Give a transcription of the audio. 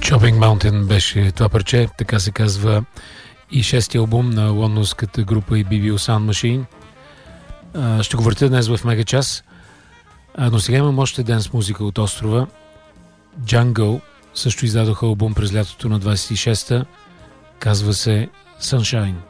Chopping Mountain беше това парче, така се казва и шестия албум на лондонската група EBBO Sound Machine. Ще го въртя днес в мега час, но сега имам още денс музика от острова. Jungle също издадоха албум през лятото на 26-та, казва се Sunshine.